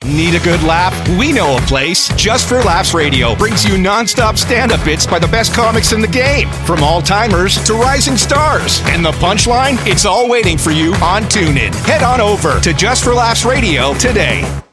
Need a good laugh? We know a place. Just for Laughs Radio brings you non-stop stand-up bits by the best comics in the game, from all-timers to rising stars. And the punchline? It's all waiting for you on TuneIn. Head on over to Just for Laughs Radio today.